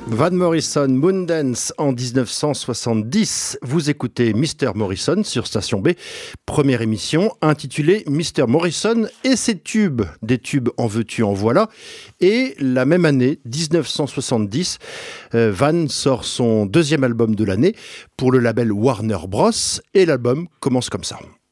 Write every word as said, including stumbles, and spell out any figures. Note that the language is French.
Van Morrison, Moondance en dix-neuf cent soixante-dix. Vous écoutez Mister Morrison sur Station B, première émission intitulée Mister Morrison et ses tubes. Des tubes en veux-tu, en voilà. Et la même année, dix-neuf cent soixante-dix, euh, Van sort son deuxième album de l'année pour le label Warner Bros. Et l'album commence comme ça.